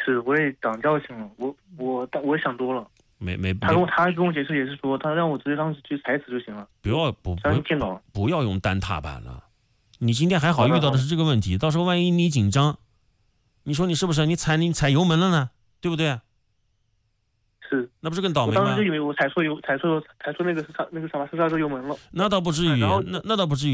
是，我也长教训了，我想多了。 没他跟我解释也是说，他让我直接当时去踩死就行了。让电脑不要用单踏板了。你今天还好遇到的是这个问题， 好到时候万一你紧张，你说你是不是你踩油门了呢？对不对？ 是， 那不是更倒霉吗？ 我当时就以为我踩错那个刹车油门了。 那倒不至于，那倒不至于。